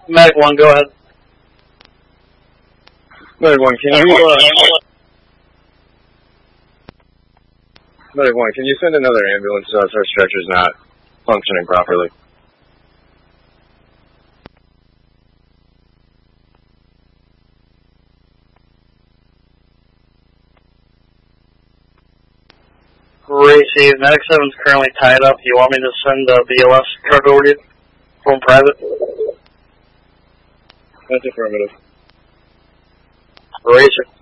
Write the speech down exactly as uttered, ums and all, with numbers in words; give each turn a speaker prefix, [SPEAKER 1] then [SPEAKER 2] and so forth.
[SPEAKER 1] Medic one, go ahead.
[SPEAKER 2] Medic one, can you, uh, Medic one, can you send another ambulance to us? Our stretcher's not functioning properly.
[SPEAKER 1] Great, Steve. Medic seven's currently tied up. Do you want me to send the B L S truck over to you from private?
[SPEAKER 2] That's affirmative.
[SPEAKER 1] Great, sir.